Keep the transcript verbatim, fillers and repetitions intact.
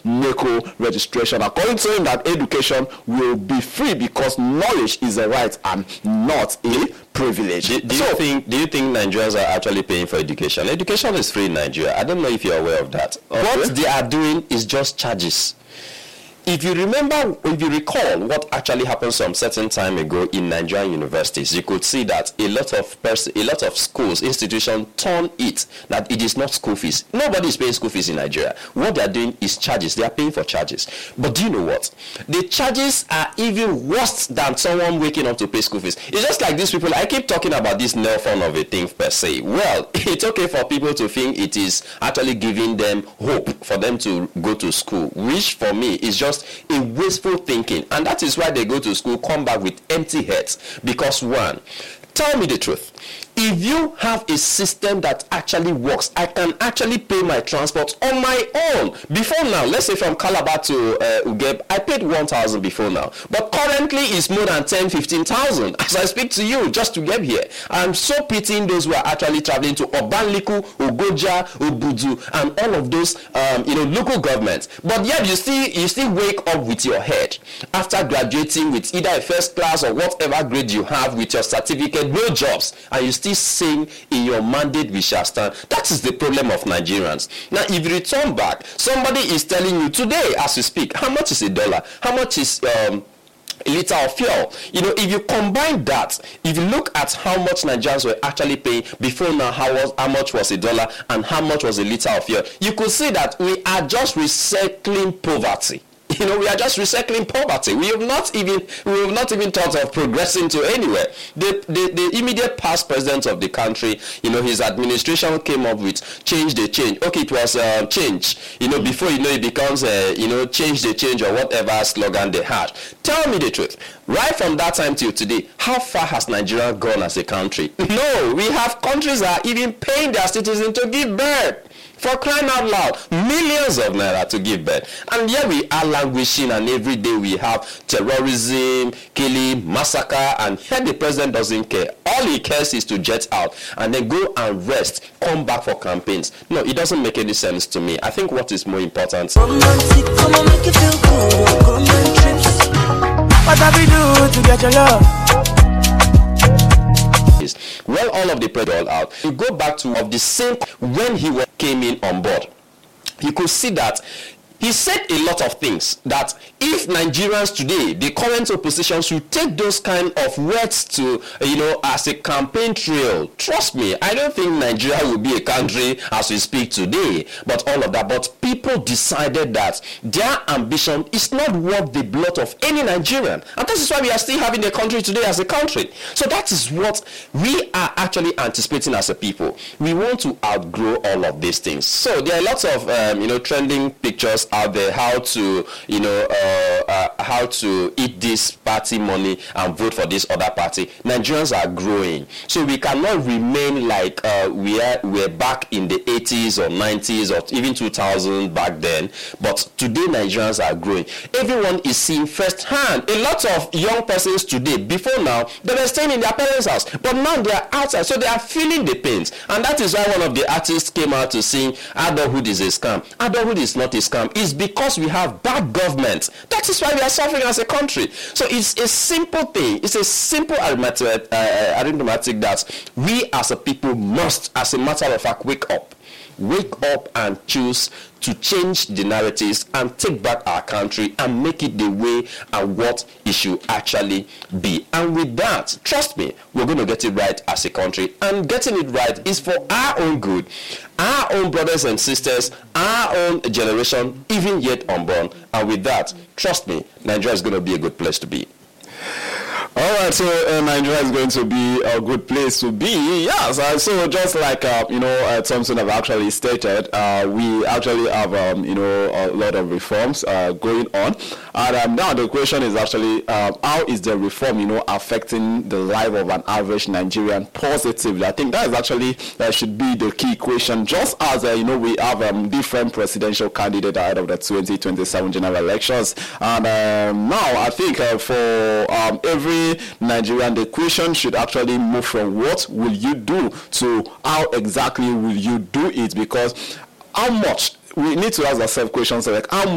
NECO registration. According to him, that education will be free because knowledge is a right and not a privilege. Do, do so, you think do you think Nigerians are actually paying for education? Education is free in Nigeria. I don't know if you're aware of that. Okay. What they are doing is just charges. If you remember, if you recall what actually happened some certain time ago in Nigerian universities, you could see that a lot of pers- a lot of schools, institutions turn it that it is not school fees. Nobody is paying school fees in Nigeria. What they are doing is charges. They are paying for charges. But do you know what? The charges are even worse than someone waking up to pay school fees. It's just like these people. I keep talking about this no fun of a thing per se. Well, it's okay for people to think it is actually giving them hope for them to go to school, which for me is just a wasteful thinking, and that is why they go to school, come back with empty heads. Because one, tell me the truth, if you have a system that actually works, I can actually pay my transport on my own. Before now, let's say from Calabar to uh, Ugeb, I paid one thousand before now, but currently it's more than ten, fifteen thousand as I speak to you just to get here. I'm so pitying those who are actually traveling to Obanliku, Ugoja, Ubudu, and all of those um, you know, local governments. But yet you still you still wake up with your head after graduating with either a first class or whatever grade you have with your certificate, no jobs, and you still saying in your mandate we shall stand. That is the problem of Nigerians. Now, if you return back, somebody is telling you today as you speak, how much is a dollar? How much is um, a liter of fuel? You know, if you combine that, if you look at how much Nigerians were actually paying before now, how was how much was a dollar and how much was a liter of fuel, you could see that we are just recycling poverty. You know, we are just recycling poverty. We have not even we have not even thought of progressing to anywhere. The, the the immediate past president of the country, you know, his administration came up with change the change. Okay, it was uh, change. You know, before you know it becomes uh, you know, change the change or whatever slogan they had. Tell me the truth. Right from that time till today, how far has Nigeria gone as a country? No, we have countries that are even paying their citizens to give birth. For crying out loud, millions of naira to give birth. And here we are languishing, and every day we have terrorism, killing, massacre, and here the president doesn't care. All he cares is to jet out and then go and rest, come back for campaigns. No, it doesn't make any sense to me. I think what is more important. Romantic, come on, make you feel good. Go on trips. What have we do to get your love? Well, all of the pressure all out. You go back to of the same when he came in on board. You could see that he said a lot of things that if Nigerians today, the current opposition, should take those kind of words to, you know, as a campaign trail, trust me, I don't think Nigeria will be a country as we speak today, but all of that. But people decided that their ambition is not worth the blood of any Nigerian. And this is why we are still having a country today as a country. So that is what we are actually anticipating as a people. We want to outgrow all of these things. So there are lots of, um, you know, trending pictures out there, how to, you know, uh, uh, how to eat this party money and vote for this other party. Nigerians are growing, so we cannot remain like uh, we are we're back in the eighties or nineties or even two thousand back then. But today Nigerians are growing. Everyone is seeing firsthand. A lot of young persons today, before now, they were staying in their parents' house, but now they are outside, so they are feeling the pains. And that is why one of the artists came out to sing, "Adulthood is a scam." Adulthood is not a scam. It's because we have bad government. That is why we are suffering as a country. So it's a simple thing. It's a simple arithmetic, uh, arithmetic that we as a people must, as a matter of fact, wake up. Wake up and choose to change the narratives and take back our country and make it the way and what it should actually be. And with that, trust me, we're going to get it right as a country. And getting it right is for our own good, our own brothers and sisters, our own generation, even yet unborn. And with that, trust me, Nigeria is going to be a good place to be. All right, so uh, Nigeria is going to be a good place to be. Yes, uh, so just like, uh, you know, uh, Thompson have actually stated, uh, we actually have, um, you know, a lot of reforms uh, going on. And um, now the question is actually, uh, how is the reform, you know, affecting the life of an average Nigerian positively? I think that is actually, that should be the key question. Just as, uh, you know, we have um, different presidential candidates ahead of the twenty twenty-seven general elections. And um, now I think uh, for um, every Nigerian, the question should actually move from what will you do to how exactly will you do it, because how much we need to ask ourselves questions like how